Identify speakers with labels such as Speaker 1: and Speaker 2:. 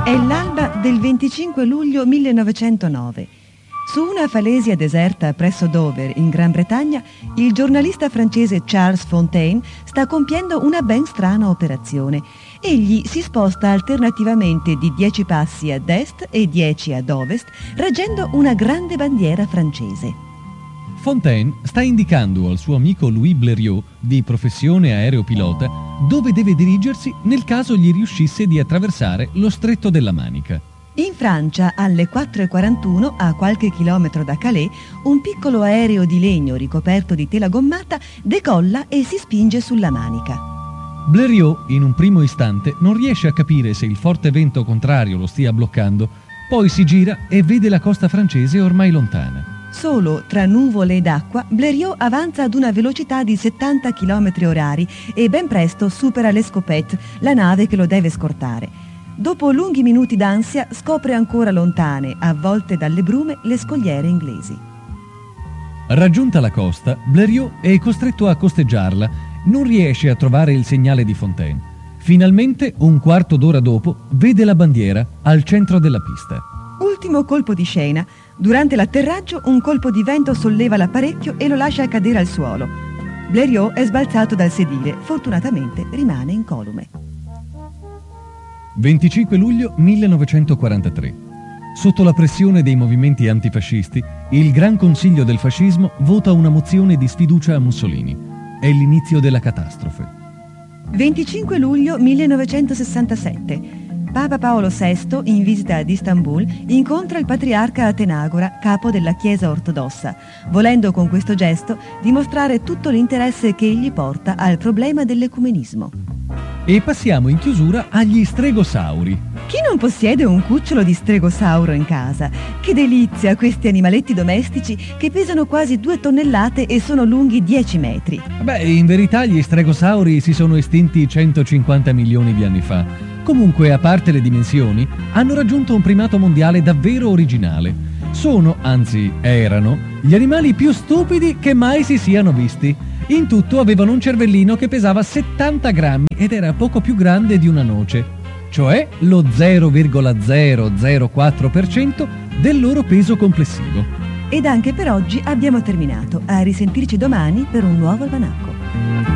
Speaker 1: È l'alba del 25 luglio 1909. Su una falesia deserta presso Dover, in Gran Bretagna, il giornalista francese Charles Fontaine sta compiendo una ben strana operazione. Egli si sposta alternativamente di 10 passi ad est e 10 ad ovest, reggendo una grande bandiera francese.
Speaker 2: Fontaine sta indicando al suo amico Louis Blériot, di professione aeropilota, dove deve dirigersi nel caso gli riuscisse di attraversare lo Stretto della Manica.
Speaker 1: In Francia, alle 4:41, a qualche chilometro da Calais, un piccolo aereo di legno ricoperto di tela gommata decolla e si spinge sulla Manica.
Speaker 2: Blériot, in un primo istante, non riesce a capire se il forte vento contrario lo stia bloccando, poi si gira e vede la costa francese ormai lontana.
Speaker 1: Solo tra nuvole ed acqua, Blériot avanza ad una velocità di 70 km/h e ben presto supera l'Escopette, la nave che lo deve scortare. Dopo lunghi minuti d'ansia scopre ancora lontane, avvolte dalle brume, le scogliere inglesi.
Speaker 2: Raggiunta la costa, Blériot è costretto a costeggiarla, non riesce a trovare il segnale di Fontaine. Finalmente, un quarto d'ora dopo, vede la bandiera al centro della pista.
Speaker 1: Ultimo colpo di scena. Durante l'atterraggio un colpo di vento solleva l'apparecchio e lo lascia cadere al suolo. Blériot è sbalzato dal sedile, fortunatamente rimane incolume.
Speaker 2: 25 luglio 1943. Sotto la pressione dei movimenti antifascisti, il Gran Consiglio del fascismo vota una mozione di sfiducia a Mussolini. È l'inizio della catastrofe.
Speaker 1: 25 luglio 1967. Papa Paolo VI, in visita ad Istanbul, incontra il patriarca Atenagora, capo della Chiesa ortodossa, volendo con questo gesto dimostrare tutto l'interesse che egli porta al problema dell'ecumenismo.
Speaker 2: E passiamo in chiusura agli stregosauri.
Speaker 1: Chi non possiede un cucciolo di stregosauro in casa? Che delizia questi animaletti domestici che pesano quasi 2 tonnellate e sono lunghi 10 metri.
Speaker 2: Beh, in verità gli stregosauri si sono estinti 150 milioni di anni fa. Comunque, a parte le dimensioni, hanno raggiunto un primato mondiale davvero originale. Sono, anzi erano, gli animali più stupidi che mai si siano visti. In tutto avevano un cervellino che pesava 70 grammi ed era poco più grande di una noce, cioè lo 0,004% del loro peso complessivo.
Speaker 1: Ed anche per oggi abbiamo terminato. A risentirci domani per un nuovo almanacco.